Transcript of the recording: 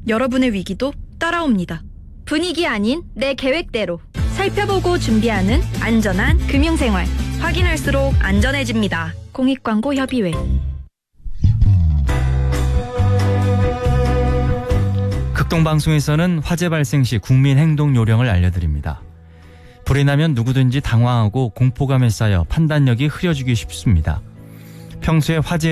여러분의 위기도 따라옵니다. 분위기 아닌 내 계획대로 살펴보고 준비하는 안전한 금융생활. 확인할수록 안전해집니다. 공익광고협의회. 극동방송에서는 화재 발생 시 국민 행동 요령을 알려드립니다. 불이 나면 누구든지 당황하고 공포감에 쌓여 판단력이 흐려지기 쉽습니다. 평소에 화재